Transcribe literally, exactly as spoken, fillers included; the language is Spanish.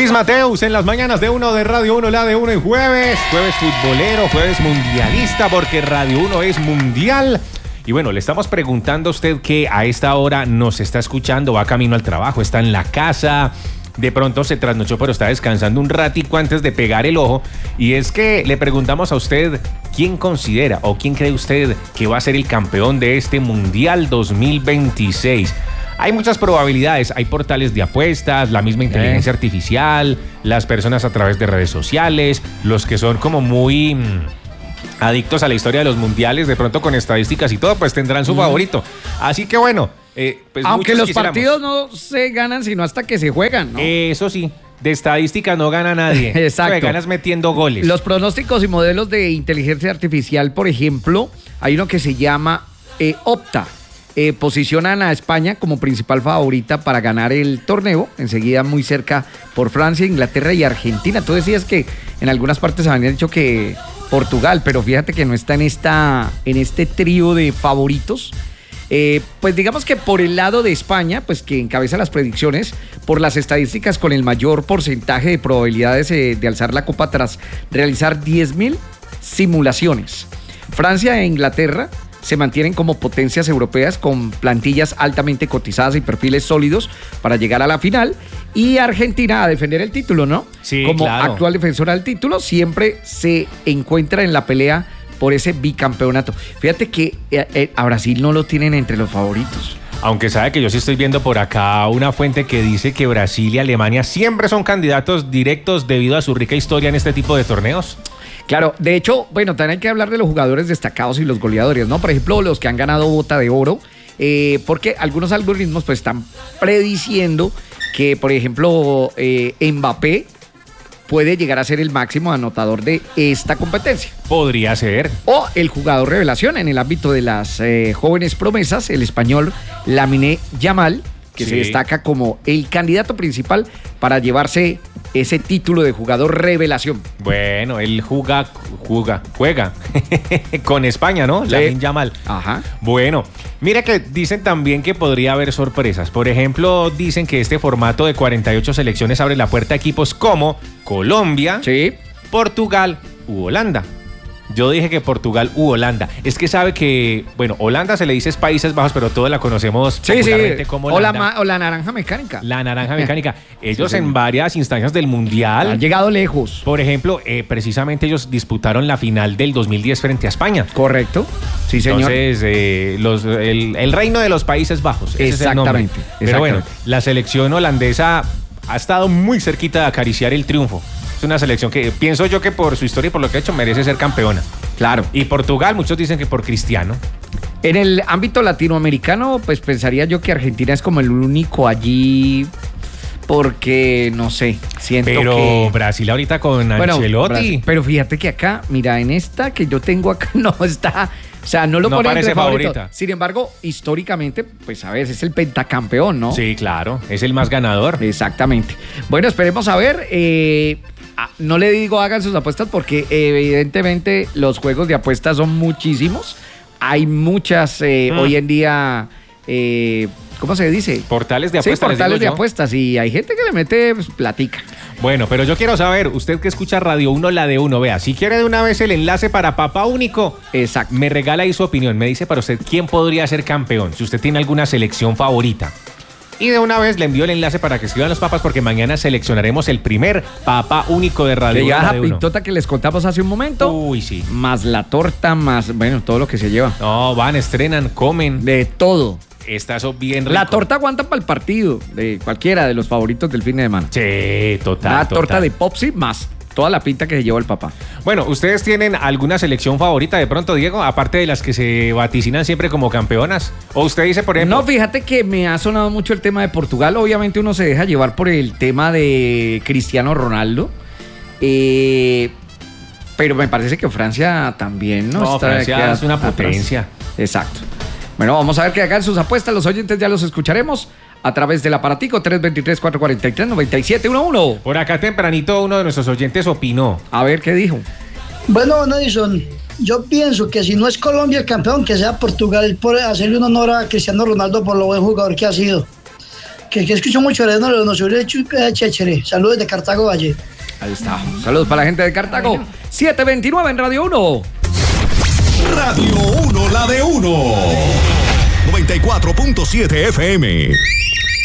Luis Mateus en las mañanas de uno de Radio uno, la de uno en jueves. Jueves futbolero, jueves mundialista, porque Radio uno es mundial. Y bueno, le estamos preguntando a usted que a esta hora nos está escuchando, va camino al trabajo, está en la casa, de pronto se trasnochó pero está descansando un ratico antes de pegar el ojo. Y es que le preguntamos a usted quién considera o quién cree usted que va a ser el campeón de este Mundial dos mil veintiséis. Hay muchas probabilidades, hay portales de apuestas, la misma inteligencia eh. artificial, las personas a través de redes sociales, los que son como muy mmm, adictos a la historia de los mundiales, de pronto con estadísticas y todo, pues tendrán su mm. favorito. Así que bueno, eh, pues aunque los quisiéramos. partidos no se ganan sino hasta que se juegan, ¿no? Eso sí. De estadística no gana nadie. Exacto. Te ganas metiendo goles. Los pronósticos y modelos de inteligencia artificial, por ejemplo, hay uno que se llama eh, Opta. Eh, posicionan a España como principal favorita para ganar el torneo, enseguida muy cerca por Francia, Inglaterra y Argentina. Tú decías que en algunas partes habían dicho que Portugal, pero fíjate que no está en, esta, en este trío de favoritos. Eh, pues digamos que por el lado de España, pues que encabeza las predicciones por las estadísticas con el mayor porcentaje de probabilidades eh, de alzar la copa tras realizar diez mil simulaciones. Francia e Inglaterra se mantienen como potencias europeas con plantillas altamente cotizadas y perfiles sólidos para llegar a la final. Y Argentina a defender el título, ¿no? Sí, como claro. actual defensora del título, siempre se encuentra en la pelea por ese bicampeonato. Fíjate que eh, eh, a Brasil no lo tienen entre los favoritos. Aunque sabe que yo sí estoy viendo por acá una fuente que dice que Brasil y Alemania siempre son candidatos directos debido a su rica historia en este tipo de torneos. Claro, de hecho, bueno, también hay que hablar de los jugadores destacados y los goleadores, ¿no? Por ejemplo, los que han ganado bota de oro, eh, porque algunos algoritmos pues están prediciendo que, por ejemplo, eh, Mbappé puede llegar a ser el máximo anotador de esta competencia. Podría ser. O el jugador revelación en el ámbito de las eh, jóvenes promesas, el español Lamine Yamal, que sí. se destaca como el candidato principal para llevarse ese título de jugador revelación. Bueno, él juega, juega, juega con España, ¿no? Sí. Lamine Yamal. Ajá. Bueno, mira que dicen también que podría haber sorpresas. Por ejemplo, dicen que este formato de cuarenta y ocho selecciones abre la puerta a equipos como Colombia, sí. Portugal u Holanda. Yo dije que Portugal u Holanda. Es que sabe que, bueno, Holanda se le dice Países Bajos, pero todos la conocemos sí, popularmente sí. como Holanda. Holanda. O la, o la naranja mecánica. La naranja mecánica. Ellos sí, en varias instancias del Mundial han llegado lejos. Por ejemplo, eh, precisamente ellos disputaron la final del dos mil diez frente a España. Correcto. Sí, señor. Entonces, eh, los, el, el reino de los Países Bajos. Ese exactamente. Es el nombre. Pero bueno, la selección holandesa ha estado muy cerquita de acariciar el triunfo. Es una selección que pienso yo que por su historia y por lo que ha hecho merece ser campeona. Claro. Y Portugal, muchos dicen que por Cristiano. En el ámbito latinoamericano, pues pensaría yo que Argentina es como el único allí, porque no sé, siento pero que... Pero Brasil ahorita con bueno, Ancelotti. Brasil, pero fíjate que acá, mira, en esta que yo tengo acá no está... O sea, no lo no pone entre favorita. favoritos. Sin embargo, históricamente, pues a ver, es el pentacampeón, ¿no? Sí, claro, es el más ganador. Exactamente. Bueno, esperemos a ver... Eh, no le digo hagan sus apuestas porque evidentemente los juegos de apuestas son muchísimos. Hay muchas eh, mm. hoy en día, eh, ¿cómo se dice? Portales de apuestas. Sí, portales de apuestas y hay gente que le mete pues, platica. Bueno, pero yo quiero saber, usted que escucha Radio uno, la de uno, vea, si quiere de una vez el enlace para Papá Único, exacto, me regala ahí su opinión, me dice para usted quién podría ser campeón, si usted tiene alguna selección favorita. Y de una vez le envío el enlace para que escriban los papas porque mañana seleccionaremos el primer Papa Único de Radio uno. La pintota que les contamos hace un momento. Uy, sí. Más la torta, más, bueno, todo lo que se lleva. No, van, estrenan, comen. De todo. Está eso bien rico. La torta aguanta para el partido de cualquiera de los favoritos del fin de semana. Sí, total. La total. torta de Popsi más toda la pinta que se llevó el papá. Bueno, ¿ustedes tienen alguna selección favorita de pronto, Diego? Aparte de las que se vaticinan siempre como campeonas. ¿O usted dice, por ejemplo? No, fíjate que me ha sonado mucho el tema de Portugal. Obviamente uno se deja llevar por el tema de Cristiano Ronaldo. Eh, pero me parece que Francia también, ¿no? No, Está, Francia es una potencia. Atrás. Exacto. Bueno, vamos a ver que hagan sus apuestas. Los oyentes ya los escucharemos a través del aparatico tres dos tres, cuatro cuatro tres, nueve siete uno uno. Por acá tempranito uno de nuestros oyentes opinó. A ver, ¿qué dijo? Bueno, Edison, yo pienso que si no es Colombia el campeón, que sea Portugal, por hacerle un honor a Cristiano Ronaldo por lo buen jugador que ha sido. que, que escucho mucho a no nos sobre Chéchere. Saludos de Cartago Valle. Ahí está. Saludos para la gente de Cartago. siete veintinueve en Radio uno. Radio uno, la de uno. noventa y cuatro punto siete F M.